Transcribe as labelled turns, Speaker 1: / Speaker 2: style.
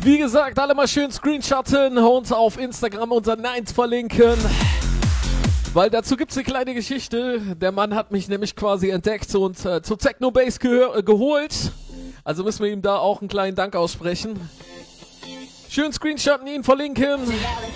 Speaker 1: Wie gesagt, alle mal schön screenshotten und auf Instagram unser Nines verlinken. Weil dazu gibt's eine kleine Geschichte. Der Mann hat mich nämlich quasi entdeckt und zu Techno Bass geholt. Also müssen wir ihm da auch einen kleinen Dank aussprechen. Schön screenshotten, ihn verlinken.